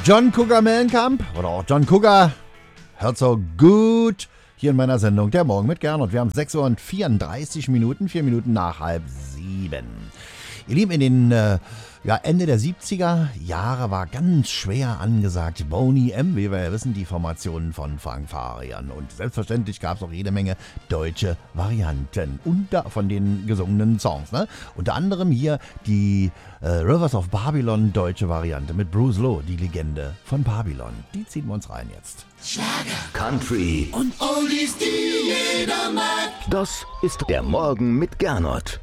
John Cougar Mellencamp oder auch John Cougar hört so gut hier in meiner Sendung Der Morgen mit Gernot. Wir haben 6 Uhr und 34 Minuten, 4 Minuten nach 6:30. Ihr Lieben, in den Ende der 70er Jahre war ganz schwer angesagt Boney M., wie wir ja wissen, die Formationen von Frank Farian. Und selbstverständlich gab es auch jede Menge deutsche Varianten von den gesungenen Songs. Ne? Unter anderem hier die Rivers of Babylon deutsche Variante mit Bruce Lowe, die Legende von Babylon. Die ziehen wir uns rein jetzt. Schlager, Country und Oldies, die jeder mag. Das ist der Morgen mit Gernot.